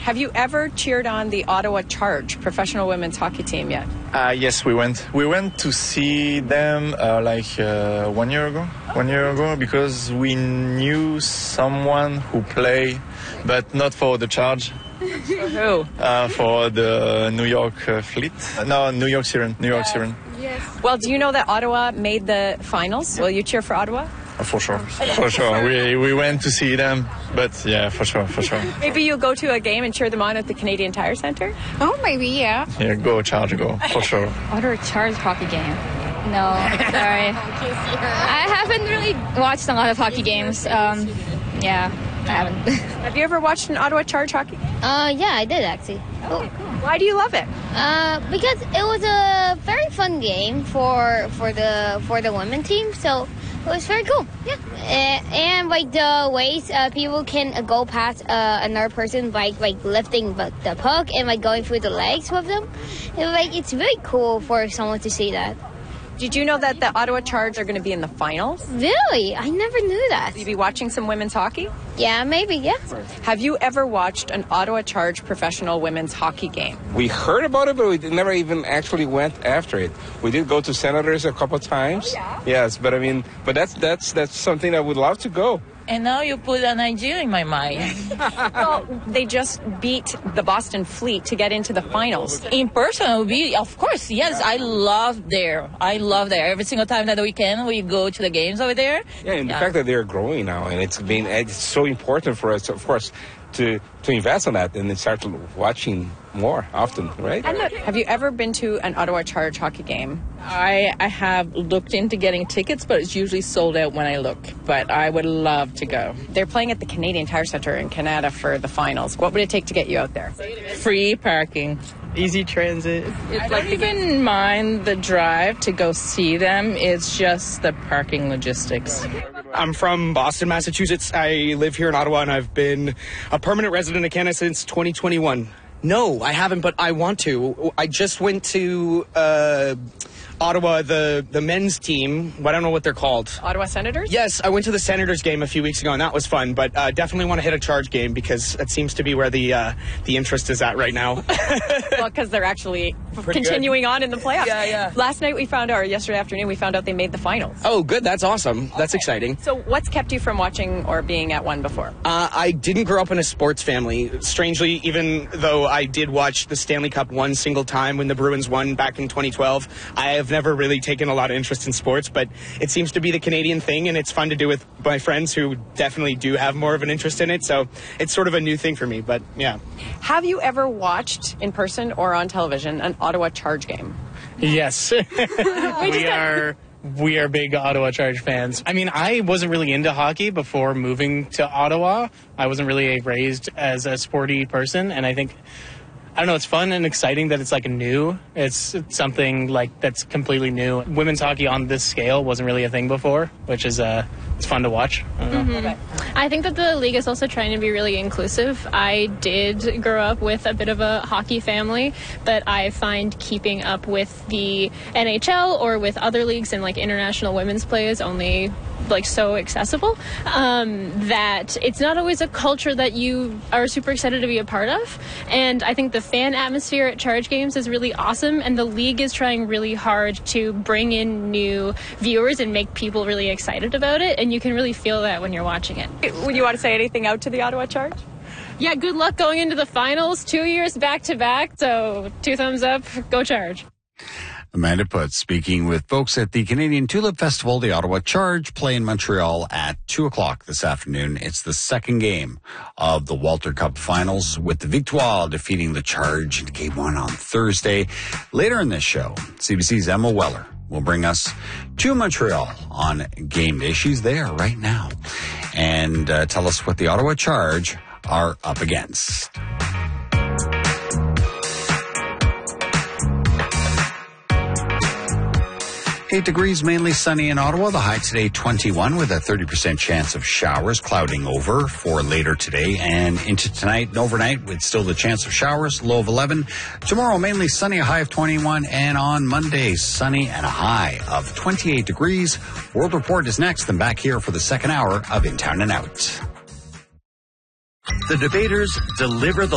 Have you ever cheered on the Ottawa Charge professional women's hockey team yet? Yes, we went. We went to see them 1 year ago. 1 year ago, because we knew someone who played, but not for the Charge. For who? For the New York Fleet. No, New York Siren. Yes. Well, do you know that Ottawa made the finals? Will you cheer for Ottawa? For sure. For sure. We went to see them, but yeah, for sure. Maybe you'll go to a game and cheer them on at the Canadian Tire Centre? Oh, maybe, yeah. Yeah, go Charge, go, for sure. Ottawa Charge hockey game. No, sorry. I haven't really watched a lot of hockey games. Yeah, I haven't. Have you ever watched an Ottawa Charge hockey game? Yeah, I did actually. Oh, cool. Why do you love it? Because it was a very fun game for the women team, so it was very cool. Yeah, and like the ways people can go past another person by like lifting the puck and like going through the legs with them. It's really cool for someone to see that. Did you know that the Ottawa Charge are going to be in the finals? Really? I never knew that. Will you be watching some women's hockey? Yeah, maybe, yeah. Have you ever watched an Ottawa Charge professional women's hockey game? We heard about it, but we never even actually went after it. We did go to Senators a couple times. Oh, yeah? Yes, but that's something I would love to go. And now you put an idea in my mind. Well, they just beat the Boston Fleet to get into the finals. In person, it would be, of course, yes, I love there. Every single time that we can, we go to the games over there. Yeah, and the fact that they're growing now, and it's so important for us, of course, to invest on that and start watching more often, right? Have you ever been to an Ottawa Charge hockey game? I have looked into getting tickets, but it's usually sold out when I look. But I would love to go. They're playing at the Canadian Tire Centre in Canada for the finals. What would it take to get you out there? Free parking. Easy transit. I don't even mind the drive to go see them. It's just the parking logistics. I'm from Boston, Massachusetts. I live here in Ottawa, and I've been a permanent resident of Canada since 2021. No, I haven't, but I want to. I just went to Ottawa, the men's team. I don't know what they're called. Ottawa Senators? Yes, I went to the Senators game a few weeks ago, and that was fun. But definitely want to hit a Charge game because it seems to be where the interest is at right now. Well, because they're actually continuing on in the playoffs. Yeah. Last night yesterday afternoon, we found out they made the finals. Oh, good. That's awesome. That's exciting. So what's kept you from watching or being at one before? I didn't grow up in a sports family. Strangely, even though I did watch the Stanley Cup one single time when the Bruins won back in 2012, I have never really taken a lot of interest in sports, but it seems to be the Canadian thing, and it's fun to do with my friends who definitely do have more of an interest in it, so it's sort of a new thing for me, but yeah. Have you ever watched in person or on television an Ottawa Charge game? Yes. We are big Ottawa Charge fans. I mean, I wasn't really into hockey before moving to Ottawa. I wasn't really raised as a sporty person, and I don't know, it's fun and exciting that it's like new. It's something like that's completely new. Women's hockey on this scale wasn't really a thing before, which is it's fun to watch. I think that the league is also trying to be really inclusive. I did grow up with a bit of a hockey family, but I find keeping up with the NHL or with other leagues and like international women's play is only like so accessible that it's not always a culture that you are super excited to be a part of. And I think the fan atmosphere at Charge games is really awesome, and the league is trying really hard to bring in new viewers and make people really excited about it, and you can really feel that when you're watching it. Would you want to say anything out to the Ottawa Charge? Yeah, good luck going into the finals 2 years back to back, so 2 thumbs up, go Charge. Amanda Putz speaking with folks at the Canadian Tulip Festival. The Ottawa Charge play in Montreal at 2:00 this afternoon. It's the second game of the Walter Cup Finals, with the Victoire defeating the Charge in Game 1 on Thursday. Later in this show, CBC's Emma Weller will bring us to Montreal on game day. She's there right now. And tell us what the Ottawa Charge are up against. 8 degrees, mainly sunny in Ottawa. The high today, 21, with a 30% chance of showers, clouding over for later today and into tonight and overnight, with still the chance of showers, low of 11. Tomorrow, mainly sunny, a high of 21. And on Monday, sunny and a high of 28 degrees. World Report is next, and back here for the second hour of In Town and Out. The debaters deliver the